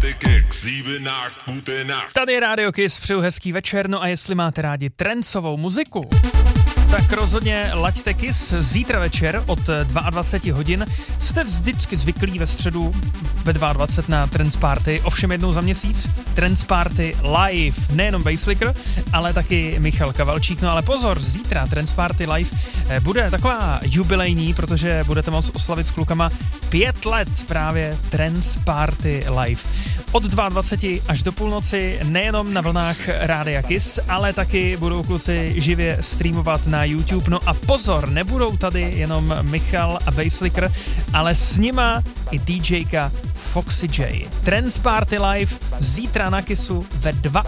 Tady je Radio Kiss, přeju hezký večer, no a jestli máte rádi trancovou muziku, tak rozhodně laďte Kiss zítra večer od 22 hodin. Jste vždycky zvyklí ve středu ve 22 na Trance Party, ovšem jednou za měsíc Trance Party live, nejenom Basslicker, ale taky Michal Kavalčík. No ale pozor, zítra Trance Party live bude taková jubilejní, protože budete moct oslavit s klukama 5 let právě Trance Party live. Od 22 až do půlnoci nejenom na vlnách Rádia Kiss, ale taky budou kluci živě streamovat na YouTube. No a pozor, nebudou tady jenom Michal a Basslicker, ale s nima i DJka Foxy J. Trance Party live zítra na Kissu ve